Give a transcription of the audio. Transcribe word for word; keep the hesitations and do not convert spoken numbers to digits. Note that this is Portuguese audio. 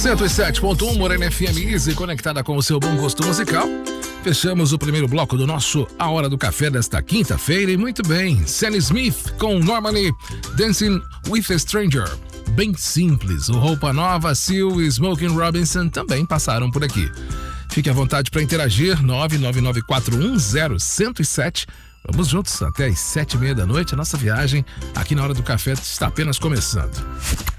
cento e sete ponto um Morena F M Easy, conectada com o seu bom gosto musical. Fechamos o primeiro bloco do nosso A Hora do Café desta quinta-feira e muito bem. Sam Smith com Normally, Dancing with a Stranger. Bem simples. O Roupa Nova, Seal e Smokey Robinson também passaram por aqui. Fique à vontade para interagir. nove nove nove quatro um zero um zero sete. Vamos juntos até as sete e meia da noite. A nossa viagem aqui na Hora do Café está apenas começando.